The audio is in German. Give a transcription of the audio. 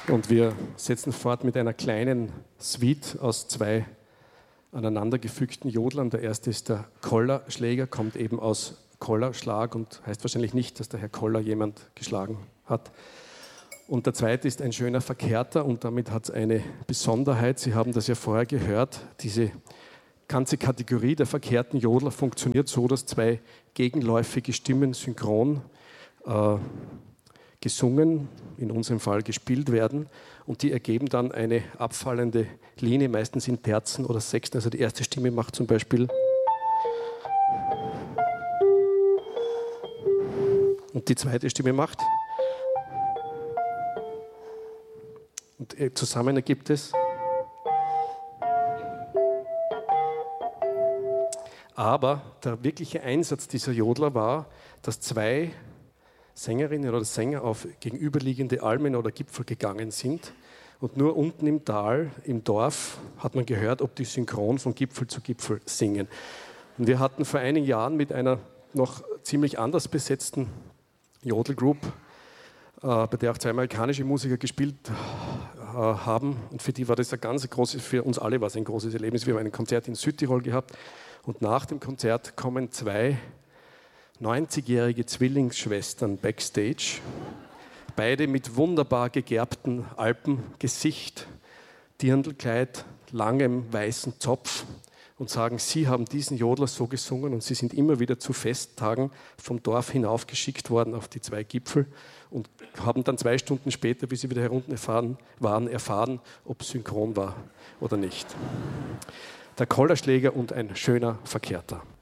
Und wir setzen fort mit einer kleinen Suite aus zwei aneinandergefügten Jodlern. Der erste ist der Kollerschläger, kommt eben aus Kollerschlag und heißt wahrscheinlich nicht, dass der Herr Koller jemand geschlagen hat. Und der zweite ist ein schöner Verkehrter und damit hat es eine Besonderheit. Sie haben das ja vorher gehört, diese ganze Kategorie der verkehrten Jodler funktioniert so, dass zwei gegenläufige Stimmen synchron gesungen, in unserem Fall gespielt werden und die ergeben dann eine abfallende Linie, meistens in Terzen oder Sechsten. Also die erste Stimme macht zum Beispiel und die zweite Stimme macht und zusammen ergibt es. Aber der wirkliche Einsatz dieser Jodler war, dass zwei Sängerinnen oder Sänger auf gegenüberliegende Almen oder Gipfel gegangen sind und nur unten im Tal, im Dorf, hat man gehört, ob die synchron von Gipfel zu Gipfel singen. Und wir hatten vor einigen Jahren mit einer noch ziemlich anders besetzten Jodelgroup, bei der auch zwei amerikanische Musiker gespielt haben und für die war das ein ganz großes, für uns alle war es ein großes Erlebnis. Wir haben ein Konzert in Südtirol gehabt und nach dem Konzert kommen zwei 90-jährige Zwillingsschwestern backstage, beide mit wunderbar gegerbtem Alpengesicht, Dirndlkleid, langem weißen Zopf und sagen, sie haben diesen Jodler so gesungen und sie sind immer wieder zu Festtagen vom Dorf hinaufgeschickt worden auf die zwei Gipfel und haben dann 2 Stunden später, bis sie wieder heruntergefahren waren, erfahren, ob es synchron war oder nicht. Der Kollerschläger und ein schöner Verkehrter.